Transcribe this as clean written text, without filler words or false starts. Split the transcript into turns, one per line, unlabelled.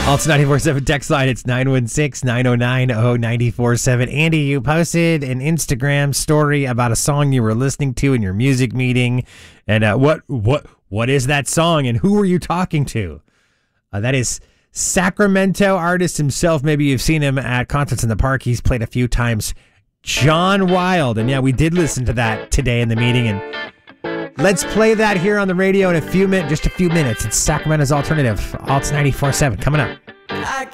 Alts 94.7 text line, it's 916-909-0947. Andy, you posted an Instagram story about a song you were listening to in your music meeting. And what is that song and who were you talking to? That is Sacramento artist himself. Maybe you've seen him at concerts in the park. He's played a few times. John Wilde. And yeah, we did listen to that today in the meeting. And let's play that here on the radio in just a few minutes. It's Sacramento's Alternative. Alts 94.7 coming up.